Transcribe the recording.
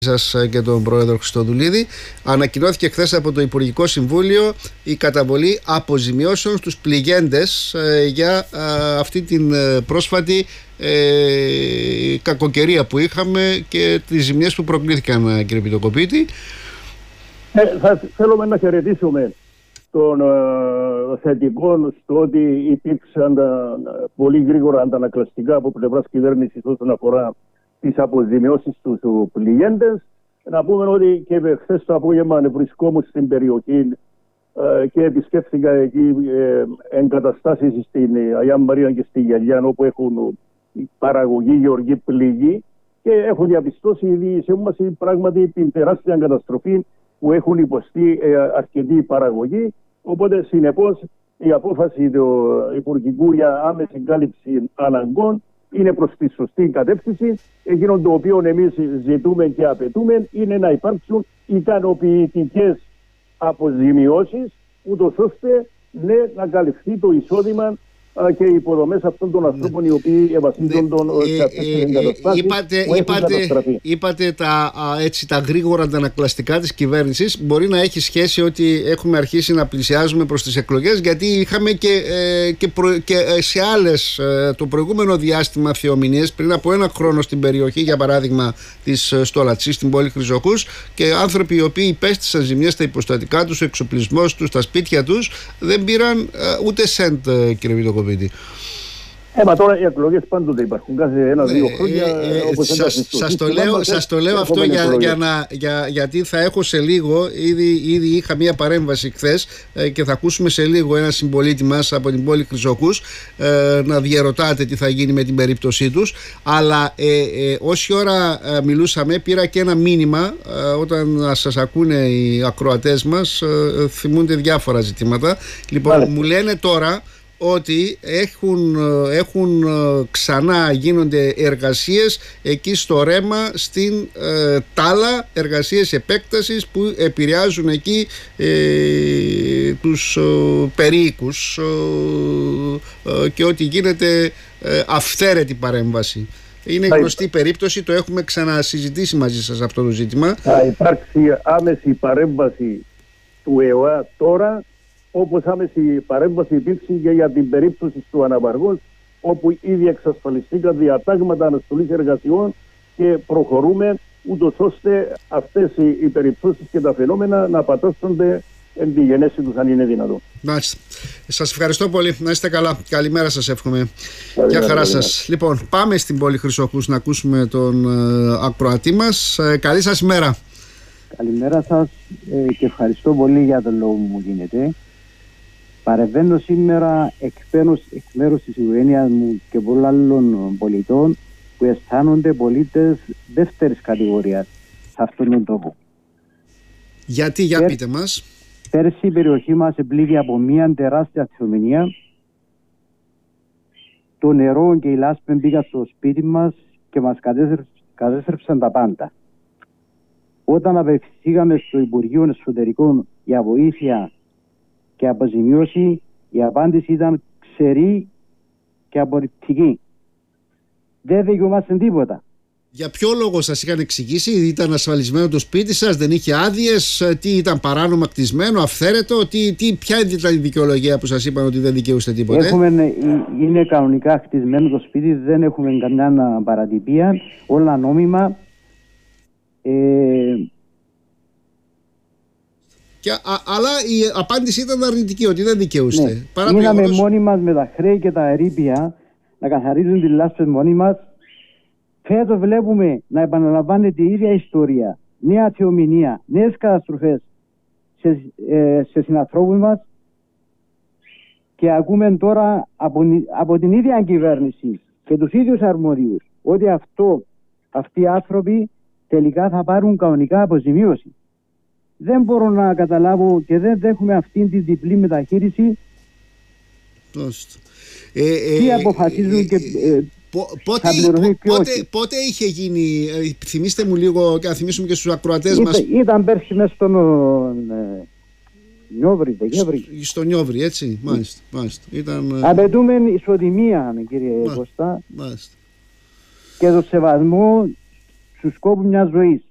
σας και τον πρόεδρο Χριστοδουλίδη. Ανακοινώθηκε χθες από το Υπουργικό Συμβούλιο η καταβολή αποζημιώσεων στους πληγέντες για αυτή την πρόσφατη κακοκαιρία που είχαμε και τις ζημιές που προκλήθηκαν, κύριε Πιτοκοπίτη. Θέλουμε να χαιρετήσουμε των θετικών στο ότι υπήρξαν πολύ γρήγορα αντανακλαστικά από πλευράς κυβέρνησης όσον αφορά τις αποζημιώσεις στους πληγέντες. Να πούμε ότι και χθες το απόγευμα βρισκόμουν στην περιοχή και επισκέφθηκα εκεί εγκαταστάσεις στην Αγία Μαρία και στη Γελιάν, όπου έχουν παραγωγή γεωργή πληγή και έχουν διαπιστώσει η σύμβαση πράγματι την τεράστια καταστροφή που έχουν υποστεί αρκετή παραγωγή. Οπότε συνεπώς η απόφαση του Υπουργικού για άμεση κάλυψη αναγκών είναι προς τη σωστή κατεύθυνση. Εκείνο το οποίο εμείς ζητούμε και απαιτούμε είναι να υπάρξουν ικανοποιητικές αποζημιώσεις, ούτως ώστε να καλυφθεί το εισόδημα και οι υποδομές αυτών των ανθρώπων οι οποίοι ευασίζονται σε αυτές τις εγκαταστάσεις που έχουν καταστραφεί. Είπατε τα γρήγορα αντανακλαστικά της κυβέρνησης. Μπορεί να έχει σχέση ότι έχουμε αρχίσει να πλησιάζουμε προς τις εκλογές, γιατί είχαμε και σε άλλες το προηγούμενο διάστημα θεομηνίες πριν από ένα χρόνο στην περιοχή, για παράδειγμα της Στολατσής, στην πόλη Χρυσοχούς, και άνθρωποι οι οποίοι υπέστησαν ζημιές στα υποστατικά τους, ο εξοπλισμός τους, στα σπίτια τους, δεν πήραν ούτε σεντ, κύριε Πιτοκοπίτη. Μα τώρα οι εκλογές πάντοτε υπάρχουν κάθε 1-2 χρόνια. Σας το λέω αυτό γιατί θα έχω σε λίγο, ήδη είχα μία παρέμβαση χθες και θα ακούσουμε σε λίγο ένα συμπολίτη μας από την πόλη Χρυσοχούς να διαρωτάτε τι θα γίνει με την περίπτωσή τους. Αλλά όση ώρα μιλούσαμε, πήρα και ένα μήνυμα. Όταν σας ακούνε οι ακροατές μας, θυμούνται διάφορα ζητήματα. Λοιπόν, μου λένε τώρα ότι έχουν ξανά γίνονται εργασίες εκεί στο Ρέμα, στην Τάλα, εργασίες επέκτασης που επηρεάζουν εκεί τους περίοικους και ότι γίνεται αυθαίρετη παρέμβαση. Είναι γνωστή περίπτωση, το έχουμε ξανασυζητήσει μαζί σας αυτό το ζήτημα. Θα υπάρξει άμεση παρέμβαση του ΕΟΑ τώρα, όπως άμεση παρέμβαση υπήρξε και για την περίπτωση του Αναβαργός, όπου ήδη εξασφαλιστήκαν διατάγματα αναστολής εργασιών και προχωρούμε ούτως ώστε αυτές οι περιπτώσεις και τα φαινόμενα να πατάσσονται εν τη γενέση τους, αν είναι δυνατόν. Μάλιστα. Σας ευχαριστώ πολύ. Να είστε καλά. Καλημέρα σας εύχομαι. Γεια χαρά σας. Λοιπόν, πάμε στην πόλη Χρυσοχούς να ακούσουμε τον ακροατή μας. Καλή σας ημέρα. Καλημέρα σας και ευχαριστώ πολύ για τον λόγο που μου δίνετε. Παρεμβαίνω σήμερα εκ μέρους της οικογένειας μου και πολλών άλλων πολιτών που αισθάνονται πολίτες δεύτερης κατηγορίας σε αυτόν τον τόπο. Γιατί, για πείτε μας. Πέρσι η περιοχή μας επλήγει από μια τεράστια θεομηνία. Το νερό και η λάσπη μπήκαν στο σπίτι μας και μας κατέστρεψαν τα πάντα. Όταν απευθυνθήκαμε στο Υπουργείο Εσωτερικών για βοήθεια και αποζημίωση, η απάντηση ήταν ξερή και απορριπτική. Δεν δικαιούμαστε τίποτα. Για ποιο λόγο σας είχαν εξηγήσει? Ήταν ασφαλισμένο το σπίτι σας, δεν είχε άδειες, τι ήταν παράνομα κτισμένο, αυθαίρετο, ποια ήταν η δικαιολογία που σας είπαν ότι δεν δικαιούστε τίποτα? Είναι κανονικά χτισμένο το σπίτι, δεν έχουμε καμιά παρατυπία, όλα νόμιμα. Αλλά η απάντηση ήταν αρνητική, ότι δεν δικαιούστε. Ναι. Μείναμε μόνοι μας με τα χρέη και τα ερείπια να καθαρίζουν τη λάσπη μόνοι μας. Φέτος βλέπουμε να επαναλαμβάνεται η ίδια ιστορία. Νέα θεομηνία, νέες καταστροφές σε συνανθρώπους μας και ακούμε τώρα από την ίδια κυβέρνηση και τους ίδιους αρμόδιους ότι αυτοί οι άνθρωποι τελικά θα πάρουν κανονικά αποζημίωση. Δεν μπορώ να καταλάβω και δεν δέχομαι αυτή τη διπλή μεταχείριση. Τι αποφασίζουν και πότε είχε γίνει, θυμίστε μου λίγο και να θυμίσουμε και στους ακροατές μας. Ήταν πέρσι μέσα στον Νιόβρη, Δεκέμβρη. Στο Νιόβρη, έτσι, μάλιστα. Απαιτούμε ισοτιμία, κύριε Κωστά, και το σεβασμό στους σκόπους μιας ζωής.